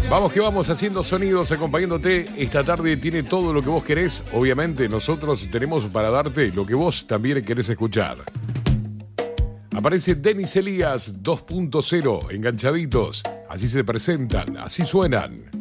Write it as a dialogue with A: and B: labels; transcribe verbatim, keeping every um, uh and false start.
A: Vamos que vamos haciendo sonidos, acompañándote. Esta tarde tiene todo lo que vos querés. Obviamente nosotros tenemos para darte lo que vos también querés escuchar. Aparece Denis Elías dos punto cero, enganchaditos. Así se presentan, así suenan.